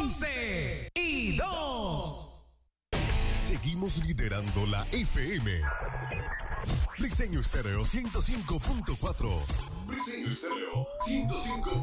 11 y 2. Seguimos liderando la FM. Briseño Estéreo 105.4. Briseño Estéreo 105.4.